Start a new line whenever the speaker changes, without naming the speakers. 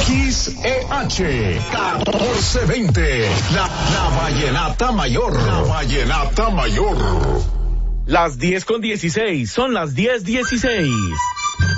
XEH 1420, la vallenata mayor. La vallenata mayor.
Las 10:16, son las 10:16.